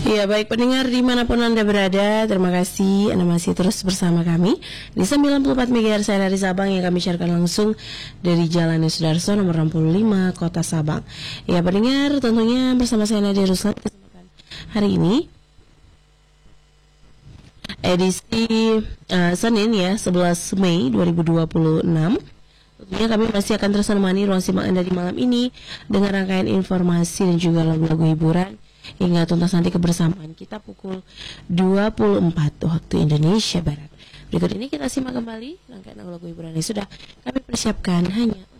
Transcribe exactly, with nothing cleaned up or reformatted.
Ya, baik pendengar dimanapun Anda berada, terima kasih Anda masih terus bersama kami di sembilan puluh empat megahertz dari Sabang yang kami siarkan langsung dari Jalan Sudarso nomor enam puluh lima Kota Sabang. Ya pendengar, tentunya bersama saya Nadia Ruslan kesempatan hari ini edisi uh, Senin ya sebelas Mei dua ribu dua puluh enam. Tentunya kami masih akan terus menemani ruang simak Anda di malam ini dengan rangkaian informasi dan juga lagu-lagu hiburan hingga tuntas nanti kebersamaan kita pukul dua puluh empat waktu Indonesia Barat. Berikut ini kita simak kembali rangkaian lagu-lagu hiburan yang sudah kami persiapkan hanya